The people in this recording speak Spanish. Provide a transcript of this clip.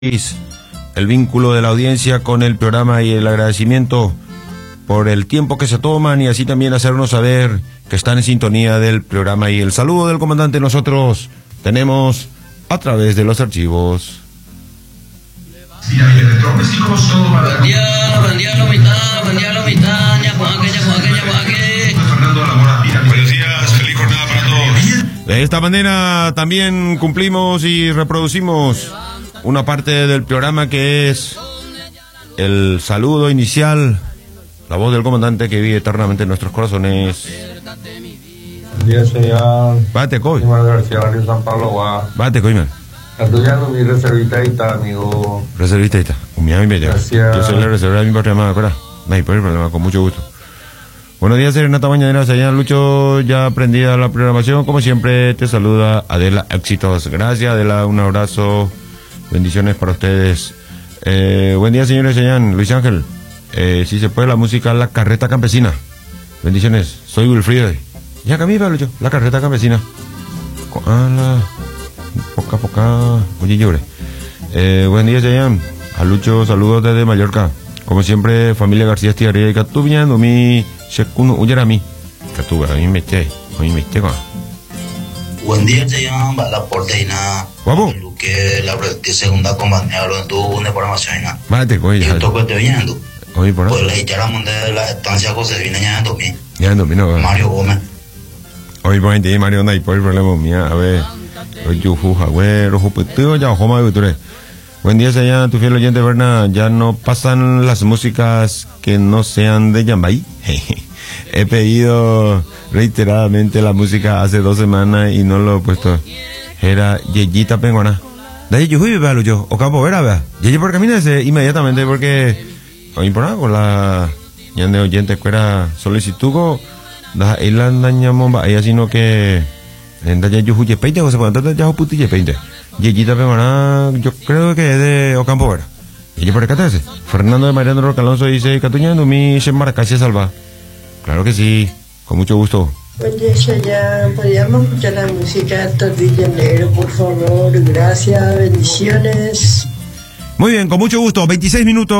el vínculo de la audiencia con el programa y el agradecimiento por el tiempo que se toman y así también hacernos saber que están en sintonía del programa y el saludo del comandante nosotros tenemos a través de los archivos. Buenos días, feliz jornada para todos. De esta manera también cumplimos y reproducimos una parte del programa que es el saludo inicial, la voz del comandante que vive eternamente en nuestros corazones. Buen día, señor. Bate, coi. García, Barrio San Pablo, va. Bate, coi, man. Estudiando mi reservita, amigo. Reservista, ahí está. Gracias. Yo soy la reserva de mi patria amada, ¿verdad? No hay problema, con mucho gusto. Buenos días, Serenata Mañanera, señor Lucho, ya aprendida la programación, como siempre te saluda Adela Éxitos. Gracias, Adela, un abrazo, bendiciones para ustedes. Buen día, señores, señor Luis Ángel, si se puede la música La Carreta Campesina. Bendiciones, soy Wilfrido. Ya camina, Lucho, La Carreta Campesina. Poca, oye, llore. Buen día, señor, a Lucho, saludos desde Mallorca. Como siempre, familia García Estigarría y Catubiña, mi Shekuno Uyarami. Catuba, a mí me eché, con. Buen día, Chayán, va la porteina. Guapo. Que la segunda compañía lo tuvo una programación. Mate, coño. Yo toco este viendo. Oye, por ahí. Pues le echaron de la estancia Josefina ya en 2000. Ya en 2000, no. Mario Gómez. Oye, por ahí, Mario, no hay por el problema mía. A ver, yo juja, güey, rojo, tío, ya, joma, güey. Buen día, señor, tu fiel oyente, Berna. Ya no pasan las músicas que no sean de Yambay. He pedido reiteradamente la música hace 2 semanas y no lo he puesto. Era Yeyita Penguana. De ahí yo fui, véalo yo. O campo, vea. Yeye por camino ese inmediatamente porque. Oye, por nada, con la. Ya de oyente, que era solicitud. Da Island Dañamomba. Ella, sino que. En Daya Yujuye Peinte, o se puede entender ya Putille Peinte. Yeyita Penguana, yo creo que es de Ocampo, ¿verdad? Yeye por acá, ese. Fernando de Mariano Roca Alonso dice: Catuñando mi Maracay salva. Claro que sí, con mucho gusto. Buen día, Chayanne. ¿Podríamos escuchar la música de Tortilla Negro, por favor? Gracias, bendiciones. Muy bien, con mucho gusto. 26 minutos.